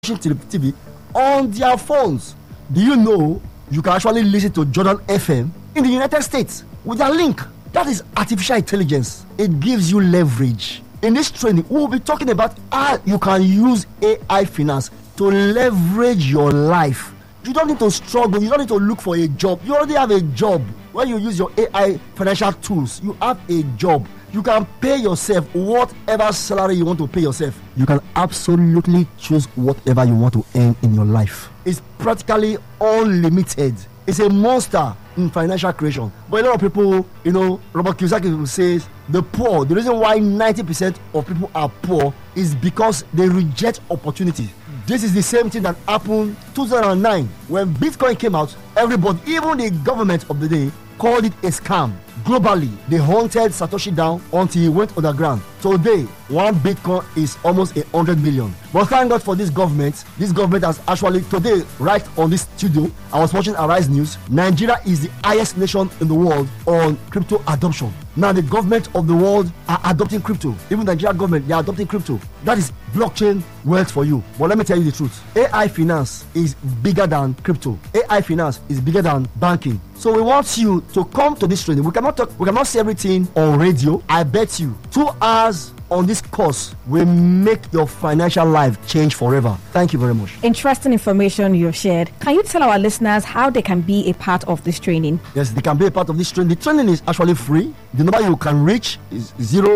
TV on their phones. Do you know you can actually listen to Jordan FM in the United States with their link? That is artificial intelligence. It gives you leverage. In this training, we will be talking about how you can use AI finance to leverage your life. You don't need to struggle. You don't need to look for a job. You already have a job. When you use your AI financial tools, you have a job. You can pay yourself whatever salary you want to pay yourself. You can absolutely choose whatever you want to earn in your life. It's practically unlimited. It's a monster in financial creation. But a lot of people, Robert Kiyosaki says the reason why 90% of people are poor is because they reject opportunity. This is the same thing that happened 2009 when Bitcoin came out. Everybody, even the government of the day, called it a scam. Globally, they hunted Satoshi down until he went underground. Today, one Bitcoin is almost 100 million. But thank God for this government. This government has actually, today, right on this studio, I was watching Arise News. Nigeria is the highest nation in the world on crypto adoption. Now, the government of the world are adopting crypto. Even the Nigerian government, they are adopting crypto. That is blockchain wealth for you. But let me tell you the truth. AI finance is bigger than crypto. AI finance is bigger than banking. So we want you to come to this training. We cannot say everything on radio. I bet you 2 hours on this course will make your financial life change forever. Thank you very much. Interesting information you've shared. Can you tell our listeners how they can be a part of this training? Yes, they can be a part of this training. The training is actually free. The number you can reach is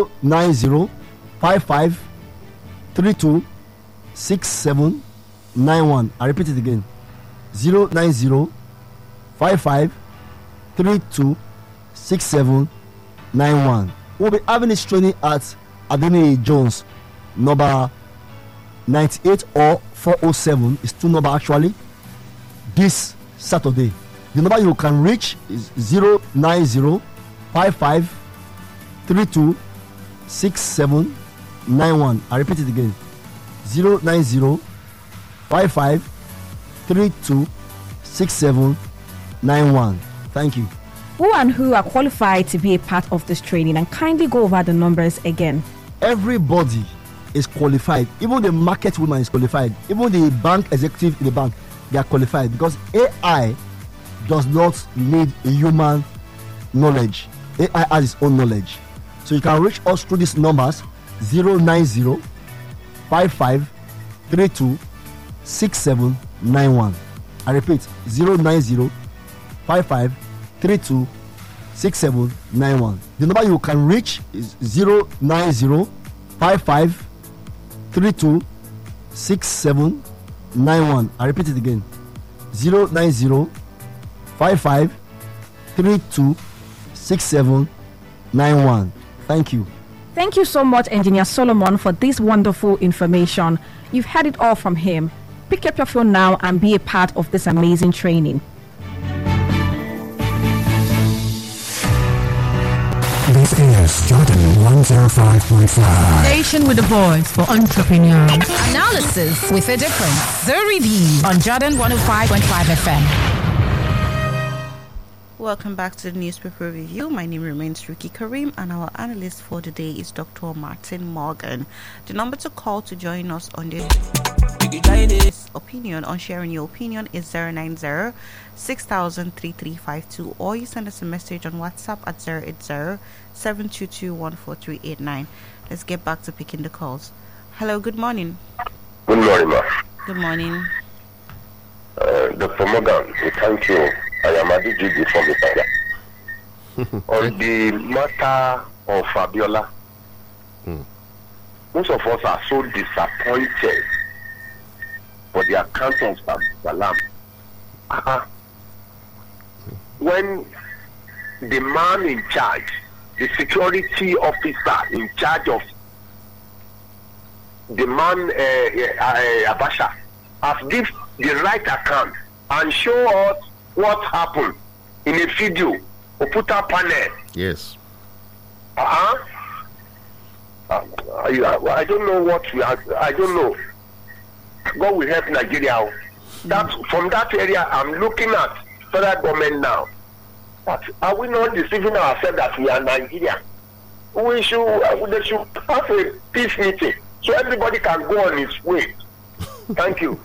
09055326791. I repeat it again. 09055326791. We'll be having this training at Adeni Jones, number 98 or 407 is 2 number actually. This Saturday, the number you can reach is 09055326791. I repeat it again, 09055326791. Thank you. Who and who are qualified to be a part of this training, and kindly go over the numbers again. Everybody is qualified. Even the market woman is qualified. Even the bank executive in the bank, they are qualified, because AI does not need a human knowledge. AI has its own knowledge. So you can reach us through these numbers: 09055326791. I repeat, 09055326791. The number you can reach is 09055326791. I repeat it again, 09055326791. Thank you. Thank you so much, Engineer Solomon, for this wonderful information. You've heard it all from him. Pick up your phone now and be a part of this amazing training. This is Jordan 105.5. Station with a voice for entrepreneurs. Analysis with a difference. The Review on Jordan 105.5 FM. Welcome back to the newspaper review. My name remains Ruki Karim, and our analyst for today is Dr. Martin Morgan. The number to call to join us on this opinion, on sharing your opinion, is 090-6000-3352, or you send us a message on WhatsApp at 080-722-14389. Let's get back to picking the calls. Hello, good morning. Good morning, ma. Good morning. Dr. Morgan, thank you. I am Adijiji from Italia. On the matter of Fabiola, most of us are so disappointed for the account of Salam. When the man in charge, the security officer in charge of the man Abasha, has given the right account and show us what happened in a video or put up panel. Yes. I don't know what we are. I don't know. God will help Nigeria. That from that area, I'm looking at federal government now. But are we not deceiving ourselves that we are Nigeria? They should have a peace meeting so everybody can go on its way. Thank you.